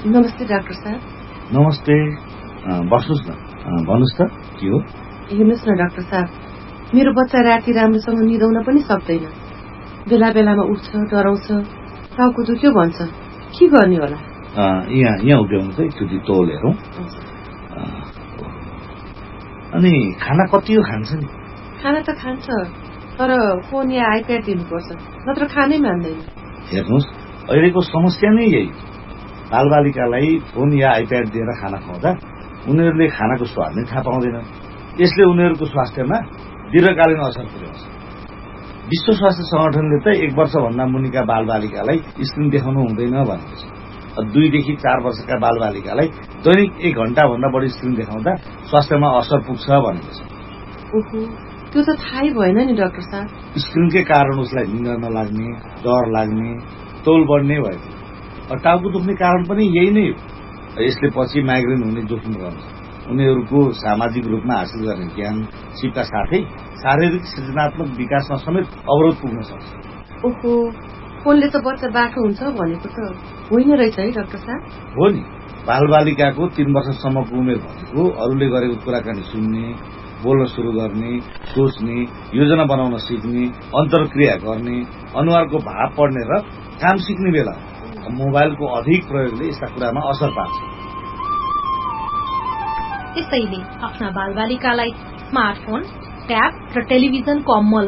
नमस्ते डाक्टर साहब। नमस्ते, बस्नुहोस् न। भन्नुहोस् त के हो? हेर्नुहोस् न डाक्टर साहब, मेरो बच्चा राति राम्रोसँग निदाउन पनि सक्दैन। बेला बेलामा उठ्छ, डराउँछ, टाउको दुख्यो भन्छ। के गर्ने होला? यहाँ उभ्याउनु त एकचोटि तौल हेरौँ। अनि खाना कति हो खान्छ नि? खाना त खान्छ, तर फोन या आइप्याड दिनुपर्छ, नत्र खानै मान्दैन। हेर्नुहोस्, अहिलेको समस्या नै यही। बालबालिकालाई फोन या आइप्याड दिएर खाना खुवाउँदा उनीहरूले खानाको स्वाद नै थाहा पाउँदैन। यसले उनीहरूको स्वास्थ्यमा दीर्घकालीन असर पुर्याउँछ। विश्व स्वास्थ्य संगठनले त 1 वर्षभन्दा मुनिका बालबालिकालाई स्क्रिन देखाउनु हुँदैन भनेको छ। 2 देखि 4 वर्षका बालबालिकालाई दैनिक 1 घण्टाभन्दा बढी स्क्रिन देखाउँदा स्वास्थ्यमा असर पुग्छ भनेको छ। ओहो, त्यो त थाहै भएन नि डाक्टर साहब। स्क्रिनकै कारण उसलाई निद्रा नलाग्ने, डर लाग्ने, तौल बढ्ने भयो। टाउको दुख्ने कारण पनि यही नै हो। यसले पछि माइग्रेन हुने जोखिम रहन्छ। उनीहरूको सामाजिक रूपमा हासिल गर्ने ज्ञान सिपका साथै शारीरिक सृजनात्मक विकासमा समेत अवरोध पुग्न सक्छ। ओहो, फोनले त बच्चा बाठो हुन्छ भनेको त होइन रहेछ है डाक्टर साहब? हो नि, बालबालिकाको 3 वर्षसम्मको उमेर भनेको अरूले गरेको कुराकानी सुन्ने, बोल्न सुरु गर्ने, सोच्ने, योजना बनाउन सिक्ने, अन्तर्क्रिया गर्ने, अनुहारको भाव पढ्ने र काम सिक्ने बेला हो। मोबाइलको अधिक प्रयोगले यस्ता कुरामा असर पार्छ। त्यसैले आफ्ना बालबालिकालाई स्मार्टफोन, ट्याब र टेलिभिजनको अमल